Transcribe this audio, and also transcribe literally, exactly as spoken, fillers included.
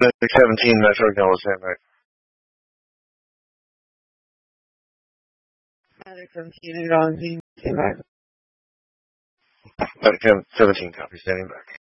Medic seventeen, Metro, acknowledge stand by. Medic seventeen, acknowledging stand by. Medic seventeen, copy, standing back.